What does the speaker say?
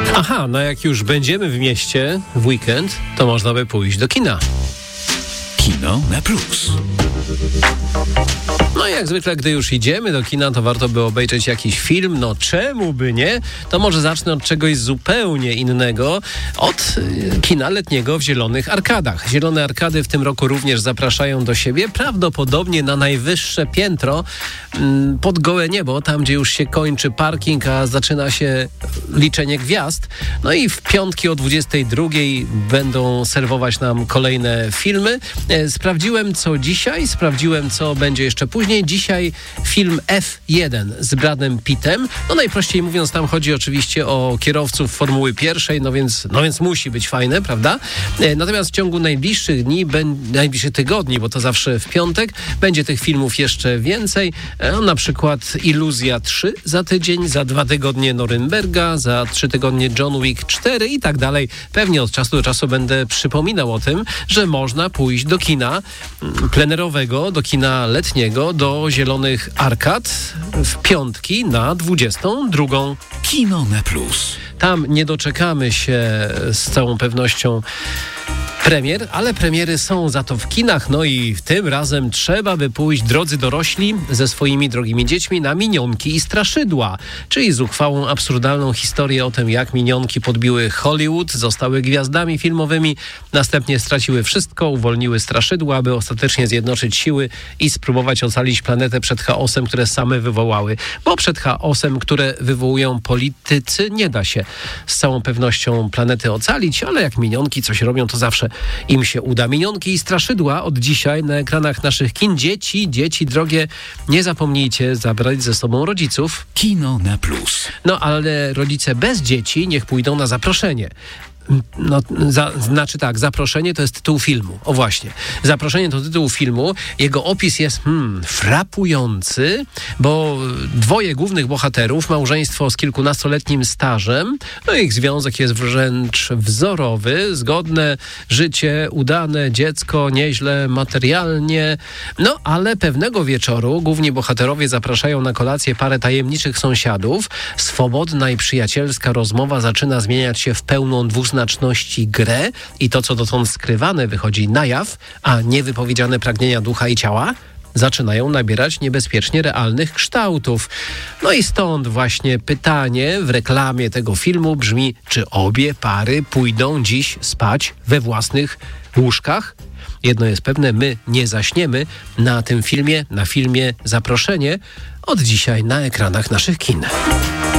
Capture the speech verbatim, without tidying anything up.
Aha, no jak już będziemy w mieście w weekend, to można by pójść do kina. Kino na plus. No i jak zwykle, gdy już idziemy do kina, to warto by obejrzeć jakiś film. No czemu by nie? To może zacznę od czegoś zupełnie innego. Od y, kina letniego w Zielonych Arkadach. Zielone Arkady w tym roku również zapraszają do siebie, prawdopodobnie na najwyższe piętro, mm, pod gołe niebo, tam gdzie już się kończy parking, a zaczyna się liczenie gwiazd. No i w piątki o dwudziestej drugiej będą serwować nam kolejne filmy. E, sprawdziłem co dzisiaj, sprawdziłem co będzie jeszcze później. Dzisiaj film F jeden z Bradem Pittem. No najprościej mówiąc, tam chodzi oczywiście o kierowców Formuły pierwszej, no więc, no więc musi być fajne, prawda? E, natomiast w ciągu najbliższych dni, ben, najbliższych tygodni, bo to zawsze w piątek, będzie tych filmów jeszcze więcej. E, na przykład Iluzja trzy za tydzień, za dwa tygodnie Norymberga, za trzy tygodnie John Wick cztery i tak dalej. Pewnie od czasu do czasu będę przypominał o tym, że można pójść do kina plenerowego, do kina letniego, do Zielonych Arkad w piątki na dwudziestą drugą. Kino na plus. Tam nie doczekamy się z całą pewnością premier, ale premiery są za to w kinach, no i tym razem trzeba by pójść, drodzy dorośli, ze swoimi drogimi dziećmi na Minionki i Straszydła, czyli zuchwałą, absurdalną historię o tym, jak minionki podbiły Hollywood, zostały gwiazdami filmowymi, następnie straciły wszystko, uwolniły straszydła, aby ostatecznie zjednoczyć siły i spróbować ocalić planetę przed chaosem, które same wywołały. Bo przed chaosem, które wywołują politycy, nie da się z całą pewnością planety ocalić, ale jak minionki coś robią, to zawsze im się uda. Minionki i Straszydła od dzisiaj na ekranach naszych kin. Dzieci, dzieci drogie, nie zapomnijcie zabrać ze sobą rodziców. Kino na plus. No ale rodzice bez dzieci niech pójdą na zaproszenie. No, za, znaczy tak, zaproszenie to jest tytuł filmu. O właśnie. Zaproszenie to tytuł filmu. Jego opis jest hmm, frapujący, bo dwoje głównych bohaterów, małżeństwo z kilkunastoletnim stażem, no ich związek jest wręcz wzorowy, zgodne życie, udane, dziecko, nieźle materialnie. No, ale pewnego wieczoru główni bohaterowie zapraszają na kolację parę tajemniczych sąsiadów. Swobodna i przyjacielska rozmowa zaczyna zmieniać się w pełną dwuznaczność grę i to, co dotąd skrywane, wychodzi na jaw, a niewypowiedziane pragnienia ducha i ciała zaczynają nabierać niebezpiecznie realnych kształtów. No i stąd właśnie pytanie w reklamie tego filmu brzmi, czy obie pary pójdą dziś spać we własnych łóżkach? Jedno jest pewne, my nie zaśniemy na tym filmie, na filmie Zaproszenie od dzisiaj na ekranach naszych kin.